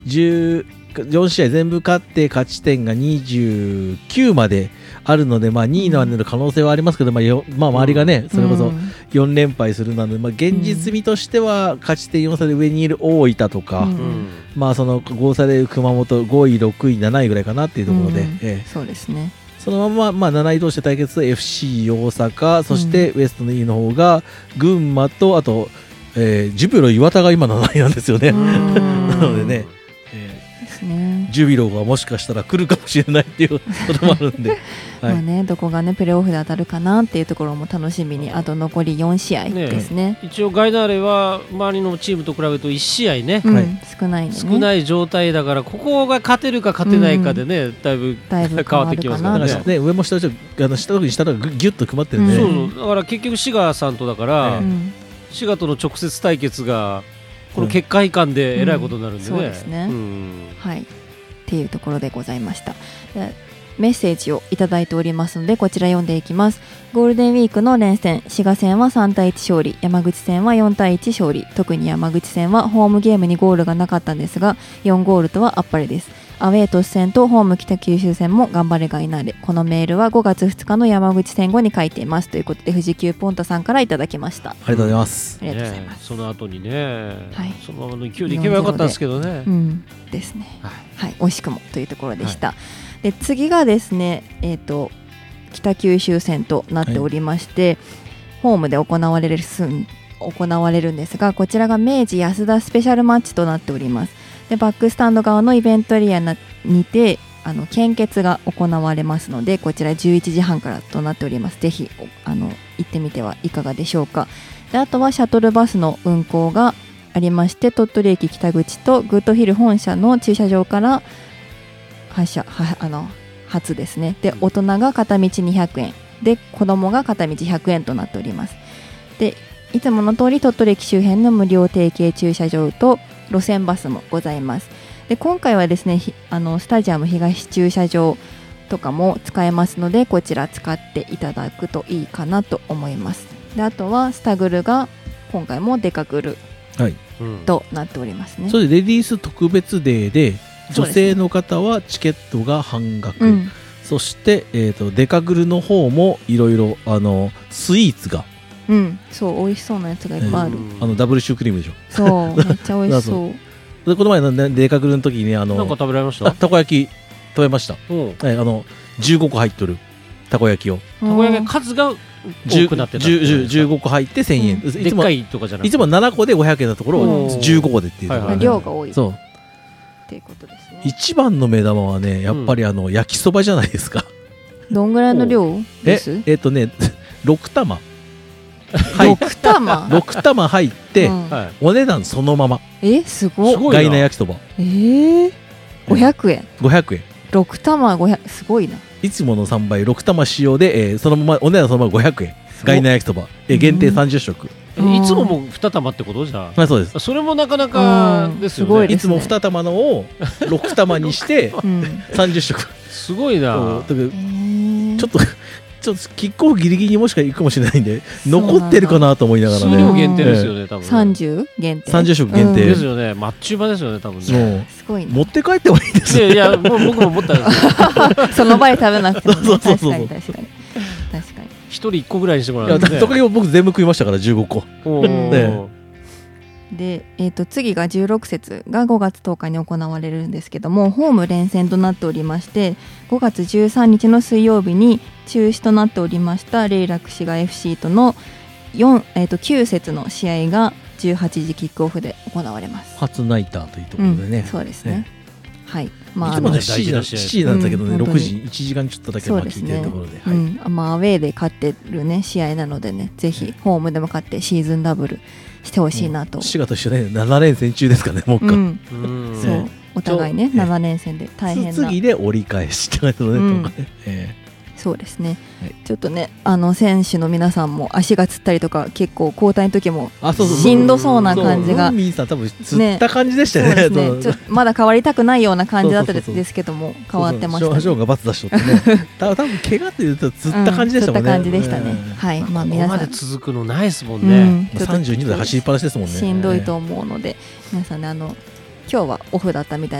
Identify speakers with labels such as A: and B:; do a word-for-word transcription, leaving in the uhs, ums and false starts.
A: じゅうよんしあい全部勝って勝ち点がにじゅうきゅうまであるので、まあ、にいの可能性はありますけど、まあよまあ、周りがね、それこそよん連敗するなので、まあ、現実味としては勝ち点よん差で上にいる大分とか、
B: うん、
A: まあ、そのご差で熊本ごいろくいなないぐらいかなっていうところで、うん、ええ、
B: そうですね。
A: そのまま、まあ、なない同士で対決と エフシー 大阪、そしてウエストの E の方が群馬と、あと、えー、ジュビロ岩田が今なないなんですよね。なのでね、ね、ジュビロがもしかしたら来るかもしれないっていうこともあるんで、はい、
B: まあね、どこがねプレーオフで当たるかなっていうところも楽しみに、あと残りよんしあいですね。
C: ね、一応ガイナーレは周りのチームと比べるといち試合ね、
B: うん、はい、少ないね、
C: 少ない状態だから、ここが勝てるか勝てないかでね、うん、だいぶ変わってきますからね。
A: ね、上も下も下に下がギュッと組まってるんで、ね、
B: うん、
C: そうだから結局滋賀さんとだから、うん、滋賀との直接対決がこの結果違反でえらいことになるんでね、
B: うん、そうですね、うん、はいっていうところでございました。でメッセージをいただいておりますので、こちら読んでいきます。ゴールデンウィークの連戦、滋賀戦はさんたいいち勝利、山口戦はよんたいいち勝利。特に山口戦はホームゲームにゴールがなかったんですが、よんゴールとはあっぱれです。アウェー都市戦とホーム北九州戦も頑張れがいなれ。このメールはごがつふつかの山口戦後に書いていますということで、富士急ポンタさんからいただきました。あ
A: りがとうございます。
B: ありがとうございます。
C: ね、その後にね、はい、そのままの勢いでいけばよかったんですけどね。
B: うん、ですね。はい、はい、惜しくもというところでした。はい、で次がですね、えーと、北九州戦となっておりまして、はい、ホームで行われる行われるんですが、こちらが明治安田スペシャルマッチとなっております。でバックスタンド側のイベントエリアにてあの献血が行われますので、こちらじゅういちじはんからとなっております。ぜひあの行ってみてはいかがでしょうか。であとはシャトルバスの運行がありまして、鳥取駅北口とグッドヒル本社の駐車場から発車はあの初ですね。で大人が片道にひゃくえんで子供が片道ひゃくえんとなっております。でいつもの通り鳥取駅周辺の無料提携駐車場と路線バスもございます。で今回はですね、あのスタジアム東駐車場とかも使えますので、こちら使っていただくといいかなと思います。であとはスタグルが今回もデカグルとなっておりますね。
A: はい、それでレディース特別デーで女性の方はチケットが半額、うん、そして、えーと、デカグルの方もいろいろあのスイーツが、
B: うん、そう美味しそうなやつがいっぱいある、
A: えー、あのダブルシュークリームでしょ。
B: そうめっちゃ美味しそう
A: でこの前の、ね、デカグルの時にあの
C: なんか食べられました？
A: たこ焼き食べました。うん、えー、あのじゅうごこ入っとるたこ焼きを、
C: たこ焼き数が多くなってたって
A: じゅうごこ入ってせんえん、うん、
C: でっかいとかじゃなくて
A: いつもななこでごひゃくえんのところをじゅうごこでっていう、はいはい、
B: 量が多い
A: そう
B: っていうことですね。
A: 一番の目玉はねやっぱりあの、うん、焼きそばじゃないですか。
B: どんぐらいの量です？
A: ええー、っとねろくたま
B: ろくたま
A: ろくたま入って、うん、お値段そのまま。
B: えすごい
A: ガイナ焼きそば。
B: えー、ごひゃくえん
A: ごひゃくえん
B: ろくたまごひゃくすごいな。
A: いつものさんばいろくたま使用で、えー、そのままお値段そのままごひゃくえんガイナ焼きそば、えー、限定さんじゅっしょく、
C: うん、いつももに玉ってことじゃあ、
A: まあ、そうです。
C: それもなかなかですよね。
B: すごいですね。
A: いつもに玉のをろく玉にしてさんじゅっしょく
C: すごいな。
A: だからちょっとちょっとキックオフギリギリにもしか行くかもしれないんで残ってるかなと思いながらね。
C: 数量限定ですよね、多分ね。
B: さんじゅう限定
A: さんじゅっしょく限定、
B: うん、
C: ですよね。マッチューバですよね、多分ね。
B: すごいな。
A: 持って帰ってもいいです
C: ね。いやいやもう僕も思ったんですよ。
B: その場で食べなくても、ね、
A: そうそうそうそう、
B: 確かに確かに確かに
C: 一人一個ぐらいにしてもらうんで、ね、
A: 特に僕全部食いましたからじゅうごこ。
B: おー、ねでえー、と次がじゅうろく節がごがつとおかに行われるんですけども、ホーム連戦となっておりまして、ごがつじゅうさんにちの水曜日に中止となっておりましたレイラク滋賀 エフシー とのよん、えー、ときゅう節の試合がじゅうはちじキックオフで行われます。
A: 初ナイターというところでね、
B: うん、そうですね、ね、はい、まあ、
A: いつもねしちじなんだけどね、うん、ろくじいちじかんちょっとだけ聞いてるところで、
B: ね、はい、うん、まあ、アウェーで勝ってる、ね、試合なのでね、ぜひホームでも勝ってシーズンダブルしてほしいなと、うん、
A: 滋賀と一緒ねなな連戦中ですかね、もう一回、うん、
B: うんそうお互いねなな連戦で大変な
A: 次で折り返しって感じのね、うん、とかね、えー
B: そうですね、はい、ちょっとねあの選手の皆さんも足がつったりとか結構交代の時もしんどそうな感じが、
A: ムーミンさん多分つった感じでしたよね。
B: ね、そうですね、ちょまだ変わりたくないような感じだったですけども変わってましたね。
A: ショーがバツ出しとってね多分怪我っていうとつった感じでしたもんね、
B: うん、つった感じでしたね、うん、はい、まあ、皆さん
C: ここまで続くのないですもんね、
B: うん、
A: さんじゅうにどで走りっぱなしですもんね。
B: しんどいと思うので、皆さんねあの今日はオフだったみたい